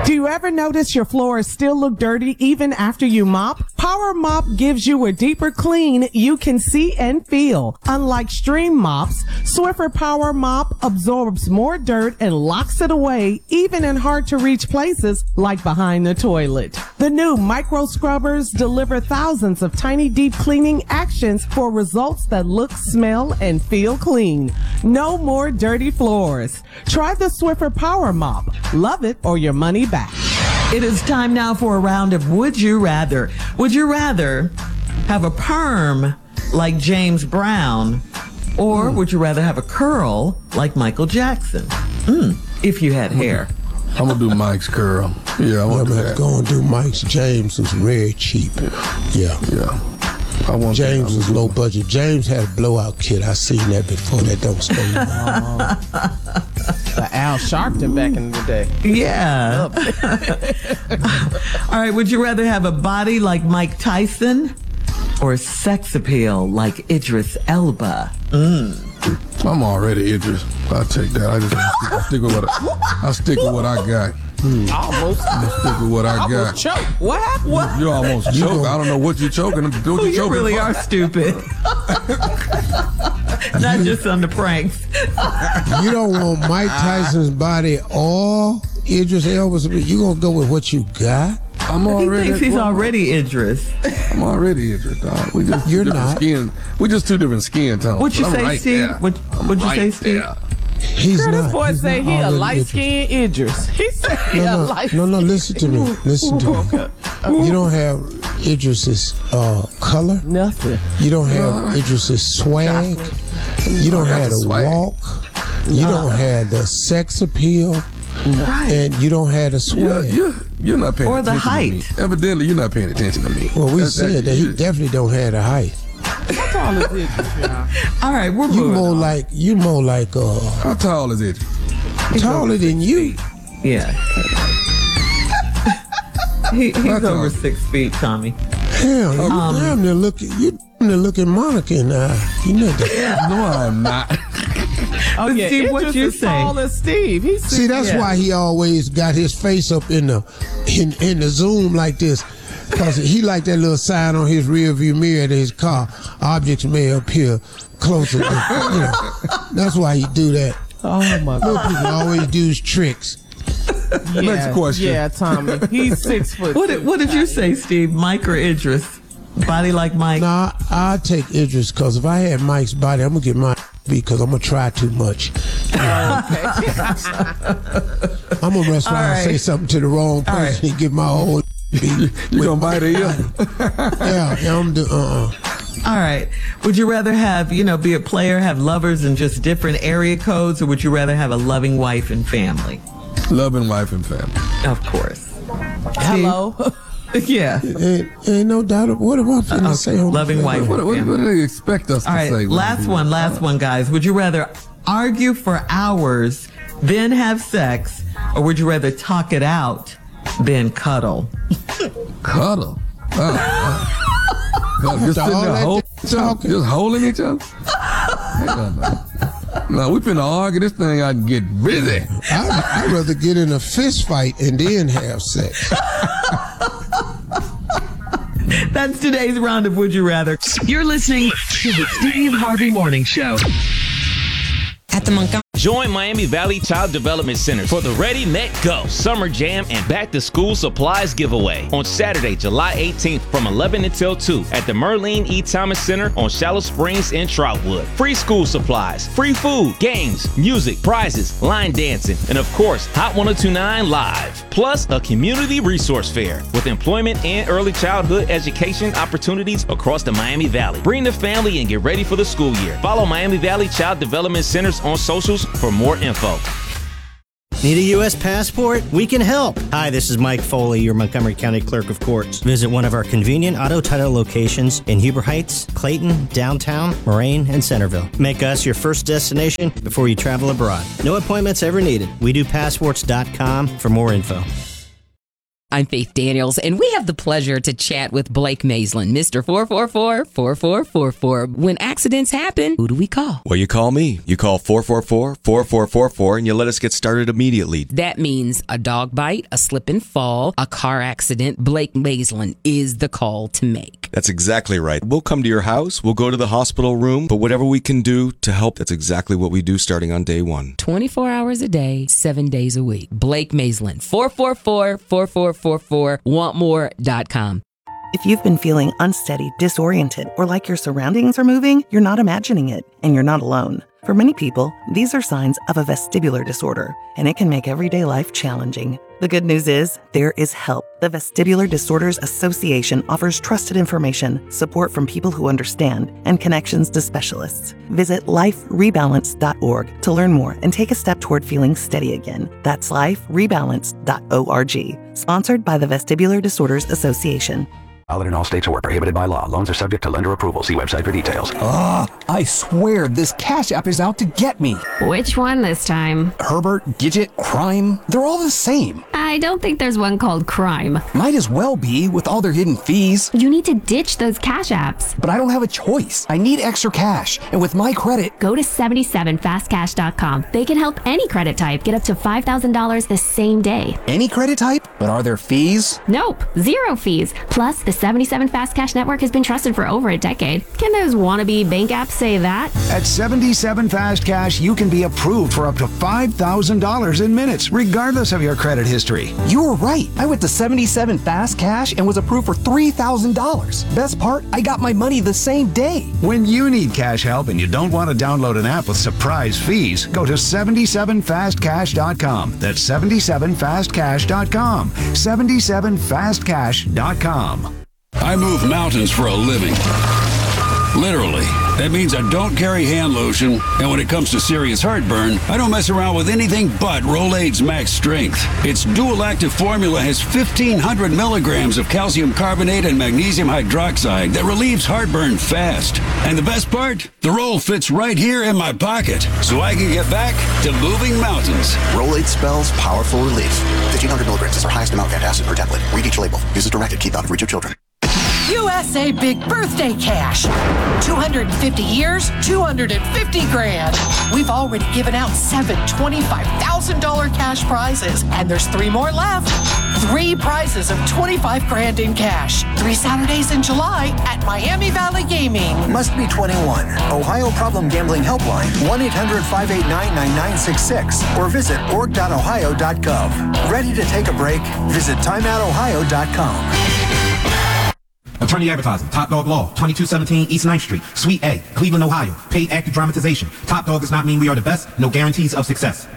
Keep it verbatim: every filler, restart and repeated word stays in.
Do you ever notice your floors still look dirty even after you mop? Power Mop gives you a deeper clean you can see and feel. Unlike stream mops, Swiffer Power Mop absorbs more dirt and locks it away even in hard to reach places like behind the toilet. The new micro scrubbers deliver thousands of tiny deep cleaning actions for results that look, smell, and feel clean. No more dirty floors. Try the Swiffer Power Mop. Love it or your money back. It is time now for a round of Would You Rather. Would you rather have a perm like James Brown, or mm. would you rather have a curl like Michael Jackson? Mm, if you had hair. I'm going to do Mike's curl. Yeah, I want to do that. Go and do Mike's. James was very cheap. Yeah. Yeah. I want James that. was low budget. James had a blowout kit. I seen that before. That don't stay. The Al Sharpton back in the day. Yeah. All right. Would you rather have a body like Mike Tyson or a sex appeal like Idris Elba? Mm. I'm already Idris. I'll take that. I just I stick with what I, I stick with what I got. Hmm. Almost. I stick with what I almost got. Choke. What happened? What? You almost You choke. gonna- I don't know what you're choking. What you You choking really for? are stupid. Not just on the pranks. You don't want Mike Tyson's body or Idris Elba's. You gonna go with what you got? I'm He already. thinks he's already Idris. I'm already Idris, dog. We just You're two different not. Skin. We just two different skin tones. What'd you but I'm say, right Steve? there. What- I'm what'd you right say, Steve? there. He's Heard not. this boy He's say not he a already light Idris. skinned Idris. He said he a No, light. no, no, no. Listen to me. Listen to me. You don't have Idris's uh, color. Nothing. You don't have Idris's swag. You don't I got have the the swag. walk. You don't have the sex appeal. And you don't have the You're, swag. you're, you're not paying Or the attention height. to me. Evidently, you're not paying attention to me. Well, we That's- said that's- that he you- definitely don't have the height. How tall is Idris, y'all? All right, we're You moving more on. like you more like uh How tall is it? taller than you. Yeah. he, he's That's over all. six feet, Tommy. Hell, you Um, damn near look you damn near look at Monica in the eye. You know that. No, I'm not. Oh, But yeah. Steve, what Idris you is say? tall as Steve. He's See, that's yeah. why he always got his face up in the in, in the zoom like this. Cause he like that little sign on his rear view mirror of his car. Objects may appear closer. Than, you know, that's why he do that. Oh, my Little God. people always do tricks. Yeah, Next question. Yeah, Tommy. He's six foot. What did, what did you say, Steve? Mike or Idris? Body like Mike? Nah, I'll take Idris because if I had Mike's body, I'm gonna get mine because I'm gonna try too much. I'm gonna rest around All right. and say something to the wrong person right. and get my whole beat. You gonna bite her ear? Yeah, yeah, I'm do. Uh, uh All right. Would you rather have, you know, be a player, have lovers in just different area codes, or would you rather have a loving wife and family? Loving wife and family. Of course. Hello. Yeah. ain't, ain't no doubt. What am I finna Okay. say? On Loving the wife. What, what, what do they expect us All to right. say? when Last we do one, that? last one, guys. Would you rather argue for hours, then have sex, or would you rather talk it out, then cuddle? Cuddle. Oh, oh. Cuddle. Just sitting All there that hold, talking. just holding each other. Hell no. No, we finna argue this thing out and get busy. I, I'd rather get in a fist fight and then have sex. That's today's round of Would You Rather. You're listening to the Steve Harvey Morning Show. At the Montgomery. Join Miami Valley Child Development Center for the Ready, Net, Go Summer Jam and Back to School Supplies Giveaway on Saturday, July eighteenth from eleven until two at the Merlene E. Thomas Center on Shallow Springs in Troutwood. Free school supplies, free food, games, music, prizes, line dancing, and of course, Hot ten twenty-nine Live. Plus, a community resource fair with employment and early childhood education opportunities across the Miami Valley. Bring the family and get ready for the school year. Follow Miami Valley Child Development Centers on socials for more info. Need a U S passport? We can help. Hi, this is Mike Foley, your Montgomery County Clerk of Courts. Visit one of our convenient auto title locations in Huber Heights, Clayton, downtown, Moraine, and Centerville. Make us your first destination before you travel abroad. No appointments ever needed. We do passports dot com for more info. I'm Faith Daniels, and we have the pleasure to chat with Blake Maislin, Mister four four four, four four four four. When accidents happen, who do we call? Well, you call me. You call four four four, four four four four, and you let us get started immediately. That means a dog bite, a slip and fall, a car accident. Blake Maislin is the call to make. That's exactly right. We'll come to your house, we'll go to the hospital room, but whatever we can do to help, that's exactly what we do starting on day one. twenty-four hours a day, seven days a week. Blake Maislin, four four four, four four four four, want more dot com. If you've been feeling unsteady, disoriented, or like your surroundings are moving, you're not imagining it, and you're not alone. For many people, these are signs of a vestibular disorder, and it can make everyday life challenging. The good news is, there is help. The Vestibular Disorders Association offers trusted information, support from people who understand, and connections to specialists. Visit life rebalance dot org to learn more and take a step toward feeling steady again. That's life rebalance dot org. Sponsored by the Vestibular Disorders Association. Valid in all states or prohibited by law. Loans are subject to lender approval. See website for details. Ugh, I swear this Cash App is out to get me. Which one this time? Herbert, Gidget, Crime, they're all the same. I don't think there's one called Crime. Might as well be with all their hidden fees. You need to ditch those Cash Apps. But I don't have a choice. I need extra cash. And with my credit... Go to seventy-seven fast cash dot com. They can help any credit type get up to five thousand dollars the same day. Any credit type? But are there fees? Nope, zero fees. Plus, the seventy-seven Fast Cash Network has been trusted for over a decade. Can those wannabe bank apps say that? At seventy-seven Fast Cash, you can be approved for up to five thousand dollars in minutes, regardless of your credit history. You were right. I went to seventy-seven Fast Cash and was approved for three thousand dollars. Best part, I got my money the same day. When you need cash help and you don't want to download an app with surprise fees, go to seventy-seven fast cash dot com. That's seventy-seven fast cash dot com. seventy-seven fast cash dot com. I move mountains for a living. Literally. That means I don't carry hand lotion, and when it comes to serious heartburn, I don't mess around with anything but Rolaids Max Strength. Its dual-active formula has fifteen hundred milligrams of calcium carbonate and magnesium hydroxide that relieves heartburn fast. And the best part? The roll fits right here in my pocket, so I can get back to moving mountains. Rolaids spells powerful relief. fifteen hundred milligrams is our highest amount of antacid per tablet. Read each label. Use as directed. Keep out of reach of children. U S A Big Birthday Cash. two hundred fifty years, two hundred fifty grand. We've already given out seven twenty-five thousand dollars cash prizes, and there's three more left. Three prizes of twenty-five grand in cash. Three Saturdays in July at Miami Valley Gaming. Must be twenty-one. Ohio Problem Gambling Helpline, one eight hundred five eight nine nine nine six six, or visit org dot ohio dot gov. Ready to take a break? Visit time out ohio dot com. Attorney Advertising, Top Dog Law, twenty-two seventeen East ninth Street, Suite A, Cleveland, Ohio. Paid active dramatization. Top Dog does not mean we are the best. No guarantees of success.